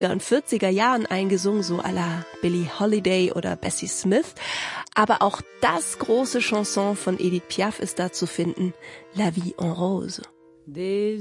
40er Jahren eingesungen, so à la Billie Holiday oder Bessie Smith. Aber auch das große Chanson von Edith Piaf ist da zu finden, La Vie en Rose.